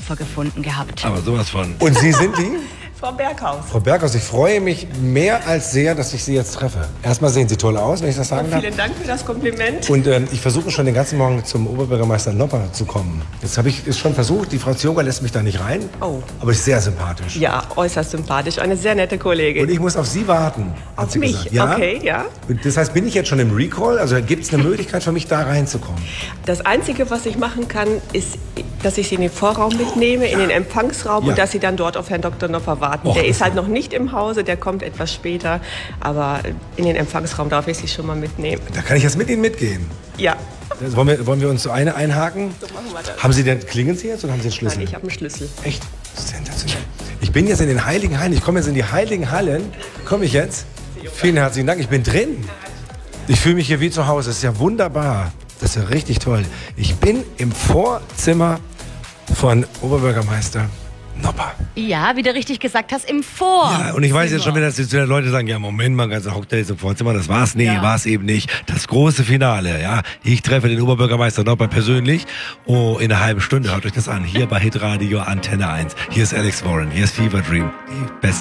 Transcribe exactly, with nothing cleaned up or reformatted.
Koffer gefunden gehabt. Aber sowas von. Und Sie sind die? Frau Berghaus. Frau Berghaus, ich freue mich mehr als sehr, dass ich Sie jetzt treffe. Erstmal sehen Sie toll aus, wenn ich das sagen darf. Vielen Dank für das Kompliment. Und ähm, ich versuche schon den ganzen Morgen zum Oberbürgermeister Nopper zu kommen. Jetzt habe ich es schon versucht, die Frau Zioga lässt mich da nicht rein. Oh. Aber ist sehr sympathisch. Ja, äußerst sympathisch. Eine sehr nette Kollegin. Und ich muss auf Sie warten, hat Auf sie mich? gesagt. Ja? Okay, ja. Und das heißt, bin ich jetzt schon im Recall? Also gibt es eine Möglichkeit für mich, da reinzukommen? Das Einzige, was ich machen kann, ist, dass ich Sie in den Vorraum mitnehme, in den Empfangsraum Ja. und dass Sie dann dort auf Herrn Doktor Nopper warten. Och, der das ist halt ist- noch nicht im Hause, der kommt etwas später. Aber in den Empfangsraum darf ich Sie schon mal mitnehmen. Da kann ich jetzt mit Ihnen mitgehen. Ja. Das wollen, wir, wollen wir uns so eine einhaken? So machen wir das. Haben Sie denn, klingen Sie jetzt oder haben Sie den Schlüssel? Nein, ich habe einen Schlüssel. Echt? Sensationell. Ich bin jetzt in den Heiligen Hallen. Ich komme jetzt in die Heiligen Hallen. Komme ich jetzt? Vielen herzlichen Dank. Ich bin drin. Ich fühle mich hier wie zu Hause. Das ist ja wunderbar. Das ist ja richtig toll. Ich bin im Vorzimmer von Oberbürgermeister Nopper. Ja, wie du richtig gesagt hast, im Vor. Ja, und ich weiß jetzt schon wieder, dass jetzt wieder Leute sagen, ja, Moment mal, ganze hockt der jetzt im Vorzimmer. Das war's. Nee, Ja. war's eben nicht. Das große Finale, ja. Ich treffe den Oberbürgermeister Nopper persönlich. Oh, in einer halben Stunde. Hört euch das an. Hier bei Hitradio Antenne eins. Hier ist Alex Warren. Hier ist Fever Dream. Die besten